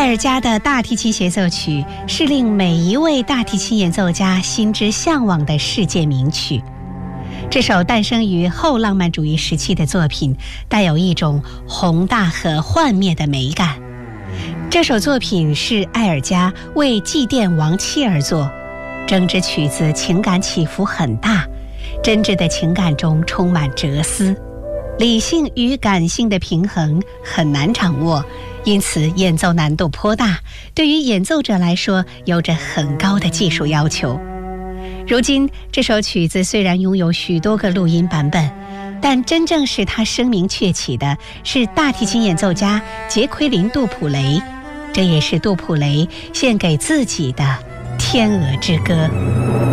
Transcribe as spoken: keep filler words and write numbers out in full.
埃尔加的大提琴协奏曲是令每一位大提琴演奏家心之向往的世界名曲。这首诞生于后浪漫主义时期的作品，带有一种宏大和幻灭的美感。这首作品是埃尔加为祭奠亡妻而作，整支曲子情感起伏很大，真挚的情感中充满哲思，理性与感性的平衡很难掌握，因此演奏难度颇大，对于演奏者来说有着很高的技术要求。如今这首曲子虽然拥有许多个录音版本，但真正使它声名鹊起的是大提琴演奏家杰奎琳·杜普雷，这也是杜普雷献给自己的《天鹅之歌》。